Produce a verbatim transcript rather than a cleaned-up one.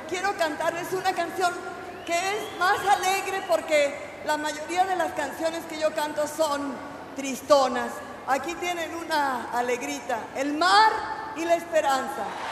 quiero cantarles una canción que es más alegre porque la mayoría de las canciones que yo canto son tristonas. Aquí tienen una alegrita, el mar y la esperanza.